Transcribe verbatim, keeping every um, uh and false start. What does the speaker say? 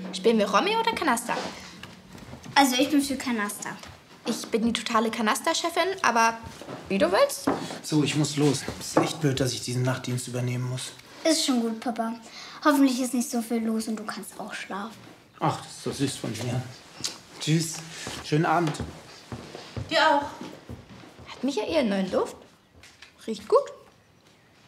Spielen wir Romy oder Kanaster? Also ich bin für Kanaster. Ich bin die totale Kanaster-Chefin, aber wie du willst. So, ich muss los. Es ist echt blöd, dass ich diesen Nachtdienst übernehmen muss. Ist schon gut, Papa. Hoffentlich ist nicht so viel los und du kannst auch schlafen. Ach, das ist so süß von dir. Tschüss. Schönen Abend. Dir auch. Hat Michael einen neuen Duft? Riecht gut.